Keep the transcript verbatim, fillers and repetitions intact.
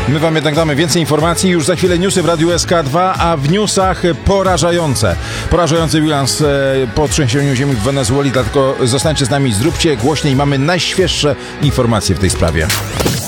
My wam jednak damy więcej informacji. Już za chwilę newsy w Radiu S K dwa, a w newsach porażające. Porażający bilans po trzęsieniu ziemi w Wenezueli, dlatego zostańcie z nami, zróbcie głośniej. Mamy najświeższe informacje w tej sprawie.